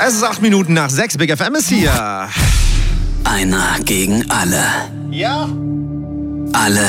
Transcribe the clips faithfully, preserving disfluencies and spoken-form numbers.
Es ist acht Minuten nach sechs. Big F M ist hier. Einer gegen alle. Ja. Alle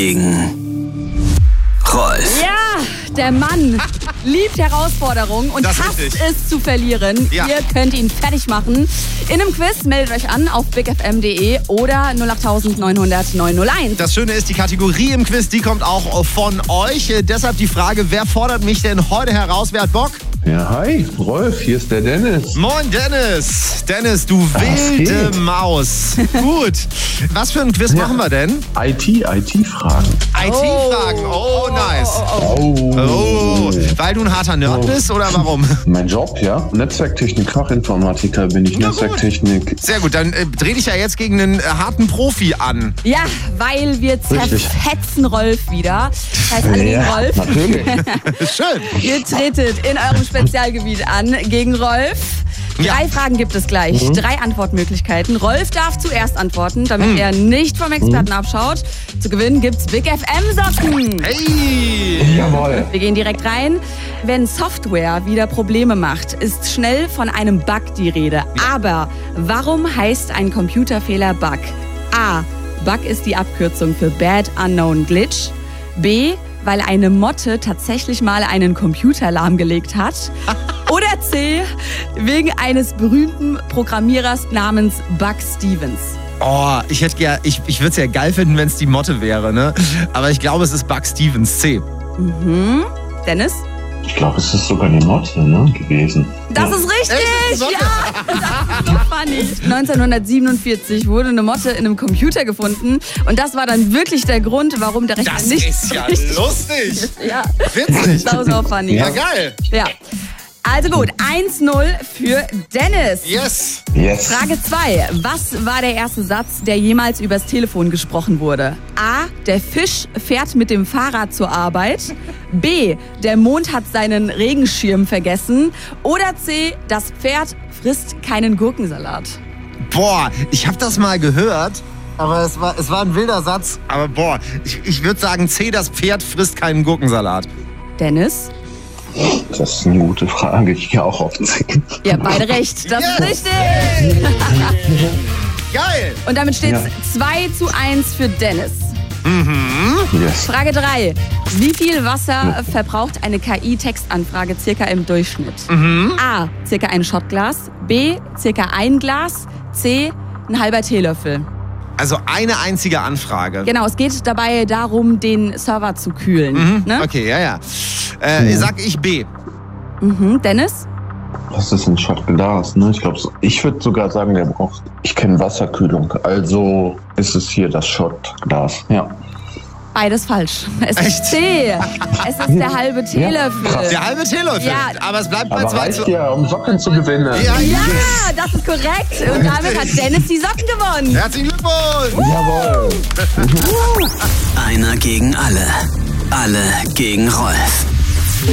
gegen Rolf. Ja, der Mann liebt Herausforderungen und Das ist hasst richtig. es zu verlieren. Ja. Ihr könnt ihn fertig machen. In einem Quiz meldet euch an auf big f m punkt d e oder null acht neun null null neun null eins. Das Schöne ist, die Kategorie im Quiz, die kommt auch von euch. Deshalb die Frage, wer fordert mich denn heute heraus? Wer hat Bock? Ja, hi, Rolf, hier ist der Dennis. Moin Dennis. Dennis, du Was wilde geht? Maus. Gut. Was für ein Quiz machen wir denn? I T, I T-Fragen. I T-Fragen. Oh, nice. Oh. Oh, weil du ein harter Nerd Oh. bist oder warum? Mein Job, ja. Netzwerktechnik, Fachinformatiker bin ich. Na gut. Netzwerktechnik. Sehr gut, dann äh, dreh dich ja jetzt gegen einen äh, harten Profi an. Ja, weil wir Richtig. zerfetzen Rolf wieder. Das heißt, alle gegen Ja, Rolf. natürlich. Schön. Ihr tretet in eurem Spezialgebiet an gegen Rolf. Ja. Drei Fragen gibt es gleich, Mhm. drei Antwortmöglichkeiten. Rolf darf zuerst antworten, damit Mhm. er nicht vom Experten abschaut. Zu gewinnen gibt's Big F M-Socken. Hey. Jawohl. Wir gehen direkt rein. Wenn Software wieder Probleme macht, ist schnell von einem Bug die Rede. Aber warum heißt ein Computerfehler Bug? A. Bug ist die Abkürzung für Bad Unknown Glitch. B. Weil eine Motte tatsächlich mal einen Computer lahmgelegt hat. Oder C. Wegen eines berühmten Programmierers namens Bug Stevens. Oh, ich hätte gern, ich, ich würde es ja geil finden, wenn es die Motte wäre, ne? Aber ich glaube, es ist Bug Stevens. C. Mhm. Dennis? Ich glaube, es ist sogar die Motte, ne, gewesen. Das ist richtig! Echt? Ist die Motte? Ja! Das ist so funny. neunzehnhundertsiebenundvierzig wurde eine Motte in einem Computer gefunden. Und das war dann wirklich der Grund, warum der Rechner Das nicht ist ja richtig lustig. Ja, Witzig. sau, sau funny. Ja, geil. Ja. Also gut, eins null für Dennis. Yes. Yes. Frage zwei. Was war der erste Satz, der jemals übers Telefon gesprochen wurde? A. Der Fisch fährt mit dem Fahrrad zur Arbeit. B. Der Mond hat seinen Regenschirm vergessen. Oder C. Das Pferd frisst keinen Gurkensalat. Boah, ich habe das mal gehört. Aber es war, es war ein wilder Satz. Aber boah, ich, ich würde sagen C, das Pferd frisst keinen Gurkensalat. Dennis? Das ist eine gute Frage. Ich gehe auch auf zehn. Ihr habt beide recht. Das Yes. ist richtig. Geil. Und damit steht es Ja. zwei zu eins für Dennis. Yes. Frage drei. Wie viel Wasser verbraucht eine K I-Textanfrage circa im Durchschnitt? A. Circa ein Shotglas. B. Circa ein Glas. C. Ein halber Teelöffel. Also eine einzige Anfrage. Genau, es geht dabei darum, den Server zu kühlen. Mhm. Ne? Okay, ja, ja. Äh, sag ich B. Mhm. Dennis? Das ist ein Shot Glas, ne? Ich glaube, ich würde sogar sagen, der braucht. Ich kenne Wasserkühlung, also ist es hier das Shot Glas. Ja. Beides falsch. Es Echt? ist C. Es ist der halbe Teelöffel. krass. Der halbe Teelöffel. Ja. Aber es bleibt bei Aber zwei reicht zu... ja, um Socken zu gewinnen. Ja, Ja, das ist korrekt. Und damit hat Dennis die Socken gewonnen. Herzlichen Glückwunsch. Jawohl. Einer gegen alle. Alle gegen Rolf.